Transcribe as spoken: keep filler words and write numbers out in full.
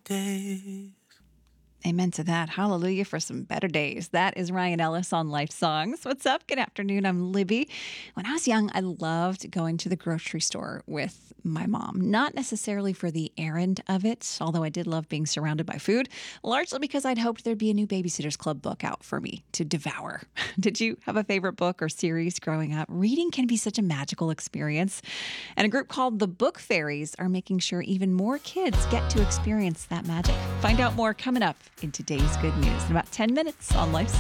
days. Amen to that. Hallelujah for some better days. That is Ryan Ellis on Life Songs. What's up? Good afternoon. I'm Libby. When I was young, I loved going to the grocery store with my mom. Not necessarily for the errand of it, although I did love being surrounded by food, largely because I'd hoped there'd be a new Babysitter's Club book out for me to devour. Did you have a favorite book or series growing up? Reading can be such a magical experience. And a group called the Book Fairies are making sure even more kids get to experience that magic. Find out more coming up in today's good news in about ten minutes on Life